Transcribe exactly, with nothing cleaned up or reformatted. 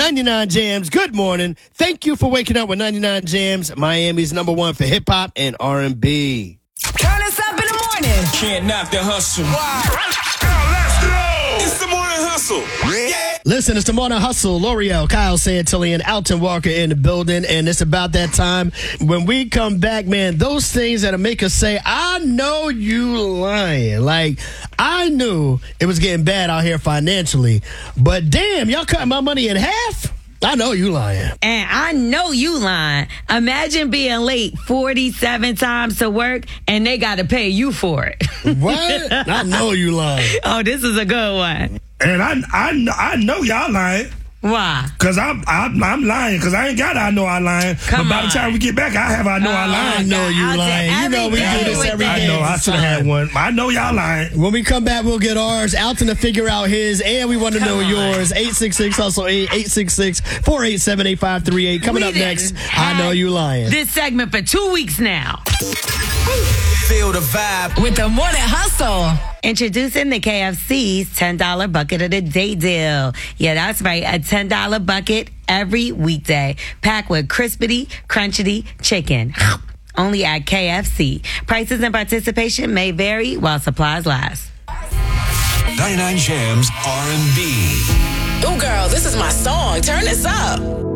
ninety-nine Jams, good morning. Thank you for waking up with ninety-nine Jams, Miami's number one for hip hop and R and B. Turn us up in the morning. Can't knock the hustle. It's the morning hustle. Yeah. Listen, it's the morning hustle. L'Oreal, Kyle Santilli, and Alton Walker in the building, and it's about that time when we come back, man. Those things that'll make us say, "I know you lying." Like, I knew it was getting bad out here financially, but damn, y'all cut my money in half. I know you lying. And I know you lying. Imagine being late forty-seven times to work and they got to pay you for it. What? I know you lying. Oh, this is a good one. And I, I, I know y'all lying. Why? Because I'm, I'm, I'm lying. Because I ain't got I know I lying. Come but by on. the time we get back, I have I know I Oh, lying. I know you I'll lying. say You know we every do this day every with day. I know. I this should have had time. one. I know y'all lying. When we come back, we'll get ours. Alton to figure out his, and we want to Come know on. yours. eight six six hustle eight, eight six six, four eight seven, eight five three eight. Coming We up done next, had I know you lying. This segment for two weeks now. Feel the vibe. With the morning hustle. Introducing the K F C's ten dollar bucket of the day deal. Yeah, that's right. A ten dollar bucket every weekday. Packed with crispity, crunchity chicken. Only at K F C. Prices and participation may vary while supplies last. ninety-nine Jams R and B. Ooh, girl, this is my song. Turn this up.